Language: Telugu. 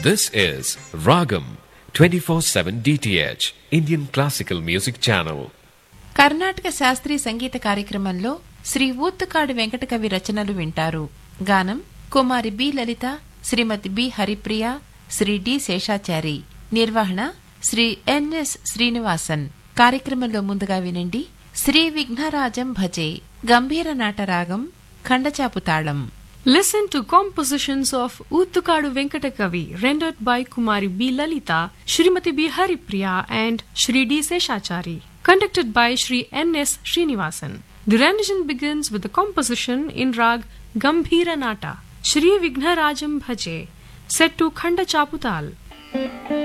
This is Ragam 24/7 DTH Indian Classical Music Channel. Karnataka శాస్త్రీయ సంగీత కార్యక్రమంలో శ్రీ ఊత్తుకాడు వెంకటకవి రచనలు వింటారు. గానం కుమారి బి లలిత, శ్రీమతి బి హరిప్రియ, శ్రీ డి శేషాచారి. నిర్వహణ శ్రీ ఎన్ఎస్ శ్రీనివాసన్. కార్యక్రమంలో ముందుగా వినండి శ్రీ విఘ్నరాజం భజే గంభీర నాటరాగం ఖండచాపు తాళం. Listen to compositions of Uttukadu Venkatakavi rendered by Kumari B. Lalita, Srimati B. Haripriya and Shri D. Seshachari, conducted by Shri N.S. Srinivasan. The rendition begins with the composition in rag Gambhira Nata, Shri Vighnarajam Bhaje, set to Khanda Chaputal.